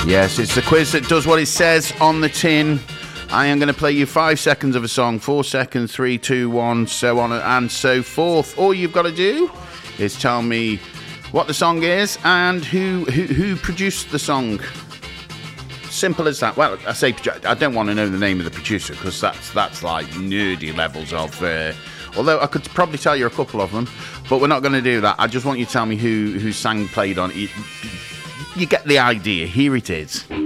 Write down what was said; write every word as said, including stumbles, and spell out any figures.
Yes, it's the quiz that does what it says on the tin. I am going to play you five seconds of a song, four seconds, three, two, one, so on and so forth. All you've got to do is tell me what the song is and who who, who produced the song. Simple as that. Well, I say I don't want to know the name of the producer because that's that's like nerdy levels of. Uh, although I could probably tell you a couple of them, but we're not going to do that. I just want you to tell me who who sang, played on. You, you get the idea. Here it is.